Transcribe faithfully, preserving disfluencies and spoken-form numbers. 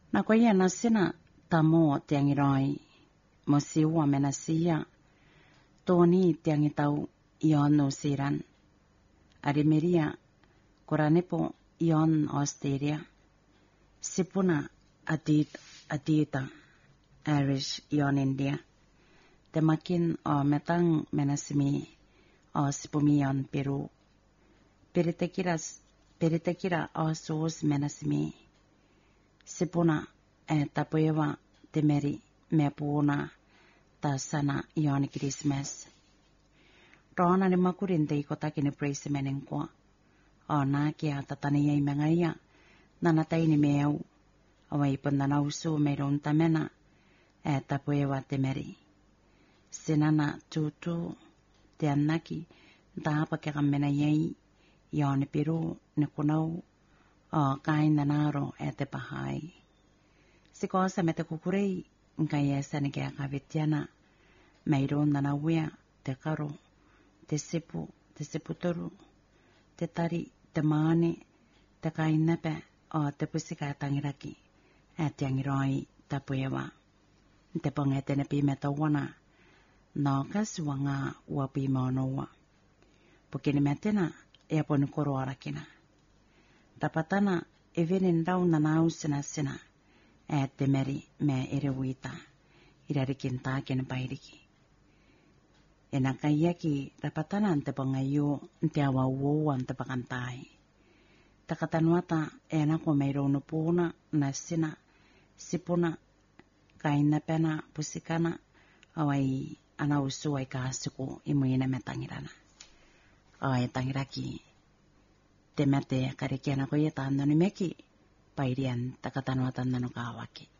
Na ko ia na sina tamo tiangi roi mo siwa mena sia toni tiangi tau ion no siran arimeria koranepo ion Australia sipuna adit adita Irish ion India temakin o metang menasimi o sipumi ion Peru peritekira peritekira o sus menasimi sipuna e tapoewa temeri mepuna ta sana ion Christmas rona ni makurin te kotaki ni praise menen kwa o na kia tatani ai mengaia nana taini meu awai pandana usu meron tamena e tapoewa temeri sinana tutu te anaki ta apa ke kamena yai ion Peru ne kunau o kain nanaro e te pahai sikosa me te kukurei nkai esa ni kia kavetiana meiron nana wea te karo te sipu te siputoru te tari te maane te kain nepe o te pusika tangiraki e te angiroi tapuewa te ponga te nepi me tawana no kasuanga ua pi maonoa pokini metena e aponi koro arakina tapatana e venin rau nanau sina sina e te meri me ere wita irarikin takin pairiki e na kaiaki tapatana te ponga io te awa uo ante pakantai takatanuata e na ko meiro no puna na sina sipuna kaina pena pusikana awai ana usu ai kasuko imuina metangirana ai tangiraki te mete karikiana ko yeta andoni meki pairian takatanuata nano kawaki